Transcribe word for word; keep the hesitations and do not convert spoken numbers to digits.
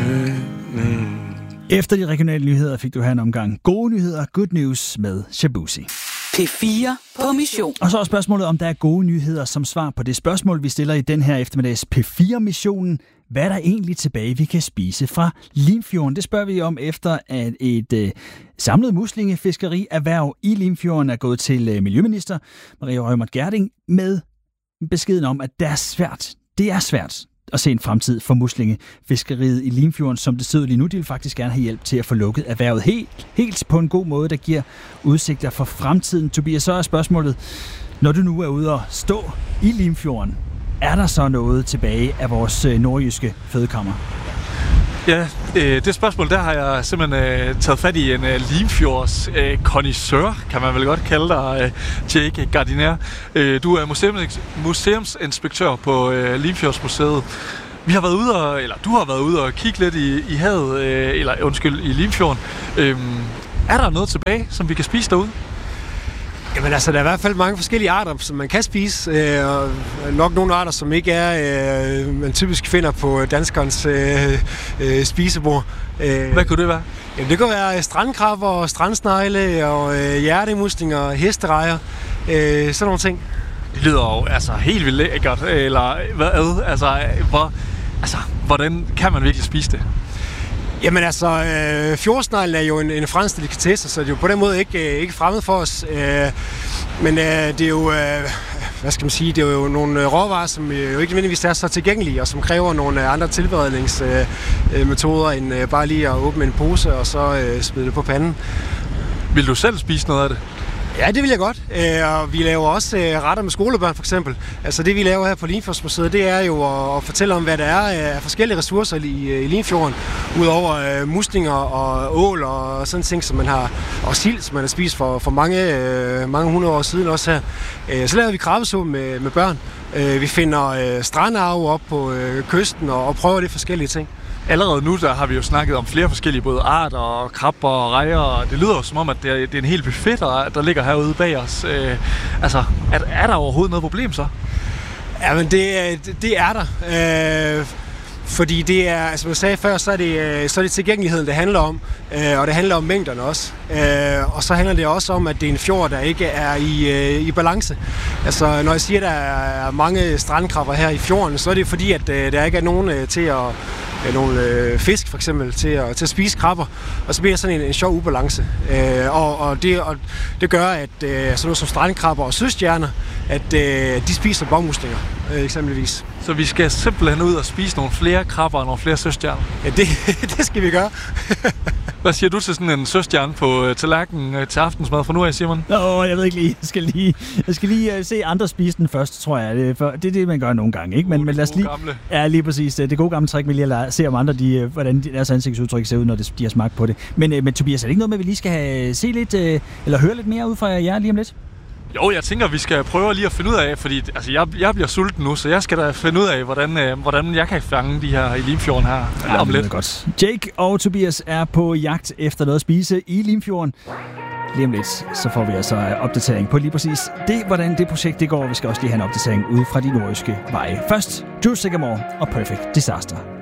Efter de regionale nyheder fik du her en omgang gode nyheder, good news med Shabuzi. P fire på mission. Og så er spørgsmålet, om der er gode nyheder som svar på det spørgsmål, vi stiller i den her eftermiddags P fire-missionen. Hvad er der egentlig tilbage, vi kan spise fra Limfjorden? Det spørger vi om efter, at et øh, samlet muslingefiskeri-erhverv i Limfjorden er gået til øh, miljøminister Maria Reumert Gjerding med beskeden om, at det er svært. Det er svært at se en fremtid for muslingefiskeriet i Limfjorden, som det sidder lige nu. De vil faktisk gerne have hjælp til at få lukket erhvervet helt, helt på en god måde, der giver udsigter for fremtiden. Tobias, så er spørgsmålet, når du nu er ude og stå i Limfjorden, er der så noget tilbage af vores nordjyske fødekammer? Ja, øh, det spørgsmål, der har jeg simpelthen øh, taget fat i en øh, Limfjords øh, connoisseur, kan man vel godt kalde dig, øh, Jake Gardiner. Øh, du er museums, museumsinspektør på øh, Limfjordsmuseet. Vi har været ude og, eller du har været ude og kigge lidt i, i havet, øh, eller undskyld, i Limfjorden. Øh, er der noget tilbage, som vi kan spise derude? Jamen altså, der er i hvert fald mange forskellige arter, som man kan spise, øh, og nok nogle arter, som ikke er, øh, man typisk finder på danskernes øh, øh, spisebord. Øh, Hvad kunne det være? Jamen, det kunne være strandkrabber, strandsnegle og øh, hjertemuslinger, hesterejer, øh, sådan nogle ting. Det lyder jo altså helt vildt lækkert, eller hvad? Altså, hvor, altså, hvordan kan man virkelig spise det? Jamen altså, øh, fjordsneglen er jo en, en fransk delikatesse, så det er jo på den måde ikke, øh, ikke fremmed for os. Øh, men øh, det er jo, øh, hvad skal man sige, det er jo nogle råvarer, som jo ikke nødvendigvis er så tilgængelige, og som kræver nogle andre tilberedningsmetoder, øh, end øh, bare lige at åbne en pose og så øh, smide det på panden. Vil du selv spise noget af det? Ja, det vil jeg godt. Og vi laver også retter med skolebørn, for eksempel. Altså det, vi laver her på Limfjordsmuseet, det er jo at fortælle om, hvad der er af forskellige ressourcer i Limfjorden. Udover muslinger og ål og sådan ting, som man har, og sild, som man har spist for, for mange, mange hundrede år siden også her. Så laver vi krabbesuppe med, med børn. Vi finder strandarve op på kysten og, og prøver lidt forskellige ting. Allerede nu der har vi jo snakket om flere forskellige både arter og krabber og rejer, og det lyder jo som om, at det er, det er en hel buffet, der, der ligger herude bag os. Øh, altså, er, er der overhovedet noget problem så? Jamen, det, det er der. Øh, fordi det er, som jeg sagde før, så er det, så er det tilgængeligheden, det handler om, øh, og det handler om mængderne også. Øh, og så handler det også om, at det er en fjord, der ikke er i, øh, i balance. Altså, når jeg siger, at der er mange strandkrabber her i fjorden, så er det fordi, at øh, der ikke er nogen øh, til at nogle øh, fisk for eksempel til at, til at spise krabber, og så bliver der sådan en, en sjov ubalance. Øh, og, og, det, og det gør, at øh, sådan noget som strandkrabber og søstjerner, at øh, de spiser bagmuslinger, øh, eksempelvis. Så vi skal simpelthen ud og spise nogle flere krabber og nogle flere søstjerner? Ja, det, det skal vi gøre. Hvad siger du til sådan en søstjerne på uh, tallerkenen uh, til aftensmad fra nu af, Simon? Nå, jeg ved ikke lige. Jeg skal lige, jeg skal lige uh, se andre spise den først, tror jeg. Det, for, det er det, man gør nogle gange, ikke? Men, uh, men lad os lige... Gamle. Ja, lige præcis. Det gode gamle trick, vi lige at se om andre, de, uh, hvordan deres ansigtsudtryk ser ud, når de har smagt på det. Men, uh, men Tobias, er det ikke noget med, at vi lige skal have, se lidt, uh, eller høre lidt mere ud fra jer lige om lidt? Jo, jeg tænker, vi skal prøve lige at finde ud af, fordi altså, jeg, jeg bliver sulten nu, så jeg skal da finde ud af, hvordan, øh, hvordan jeg kan fange de her i Limfjorden her ja, om lidt. Godt. Jake og Tobias er på jagt efter noget at spise i Limfjorden. Lige om lidt, så får vi altså opdatering på lige præcis det, hvordan det projekt det går. Vi skal også lige have en opdatering ude fra de nordjyske veje. Først, Drew Sigamore og Perfect Disaster.